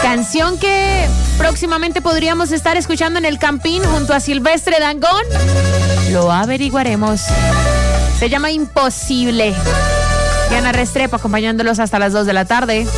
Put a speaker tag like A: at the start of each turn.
A: Canción que próximamente podríamos estar escuchando en el Campín junto a Silvestre Dangond. Lo averiguaremos. Se llama Imposible. Diana Restrepo acompañándolos hasta las 2 de la tarde.